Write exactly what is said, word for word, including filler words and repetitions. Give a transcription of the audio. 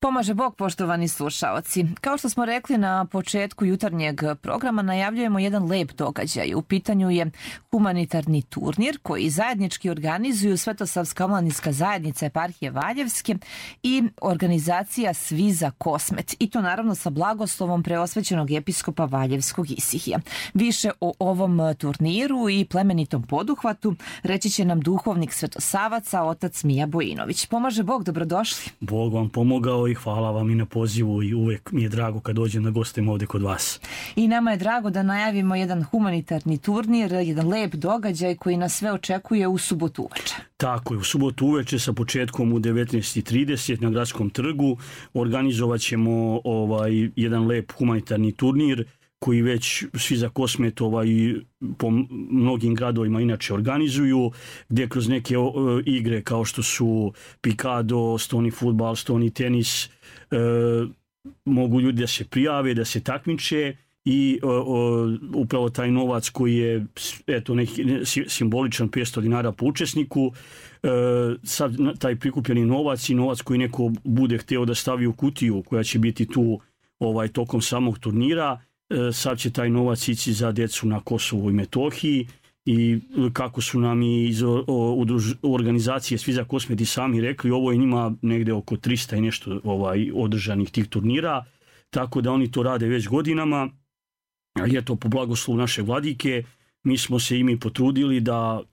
Pomaže Bog, poštovani slušaoci. Kao što smo rekli na početku jutarnjeg programa, najavljujemo jedan lep događaj. U pitanju je humanitarni turnir koji zajednički organizuju Svetosavska omladinska zajednica Eparhije Valjevske i organizacija Svi za Kosmet. I to naravno sa blagoslovom preosvećenog episkopa Valjevskog Isihija. Više o ovom turniru i plemenitom poduhvatu reći će nam duhovnik Svetosavaca, otac Mija Bojinović. Pomaže Bog, dobrodošli. Bog vam pomogao i hvala vam i na pozivu i uvek mi je drago kad dođem na gostim ovde kod vas. I nama je drago da najavimo jedan humanitarni turnir, jedan lep događaj koji nas sve očekuje u subotu uveče. Tako je, u subotu uveče sa početkom u devetnaest i trideset na Gradskom trgu organizovat ćemo ovaj, jedan lep humanitarni turnir koji već Svi za Kosmet ovaj, po mnogim gradovima inače organizuju, gdje kroz neke o, igre kao što su pikado, stoni fudbal, stoni tenis, e, mogu ljudi da se prijave, da se takmiče i o, o, upravo taj novac koji je eto, neki, simboličan petsto dinara po učesniku, e, sad taj prikupljeni novac i novac koji neko bude hteo da stavi u kutiju koja će biti tu ovaj, tokom samog turnira, sad će taj novac ići za djecu na Kosovu i Metohiji i kako su nam i iz organizacije Svi za Kosmet i sami rekli, ovo je njima negde oko trista i nešto ovaj, održanih tih turnira, tako da oni to rade već godinama. Ali eto, po blagoslovu naše vladike, mi smo se i mi potrudili da